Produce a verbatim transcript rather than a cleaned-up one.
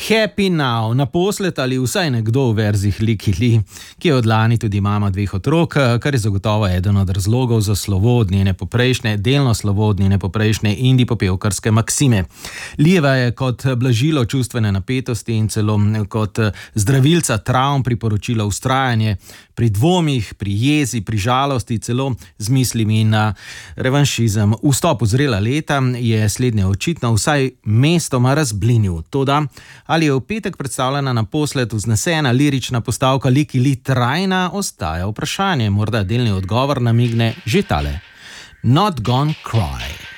Happy Now, naposled ali vsaj nekdo v verzih Licky Lee, ki je od lani tudi mama dveh otrok, kar je zagotovo eden od razlogov za slovo od njene poprejšnje, delno slovo od njene poprejšnje indie popevkarske Maksime. Lijeva je kot blažilo čustvene napetosti in celo kot zdravilca travm priporočila vztrajanje pri dvomih, pri jezi, pri žalosti, celo z mislimi na revanšizem. Vstop v zrela leta je slednje očitno vsaj mestoma razblinil. Toda ali je v petek predstavljena naposled vznesena lirična postavka Licky Lee trajna, ostaja vprašanje. Morda delni odgovor namigne že tale. Not Gonna Cry.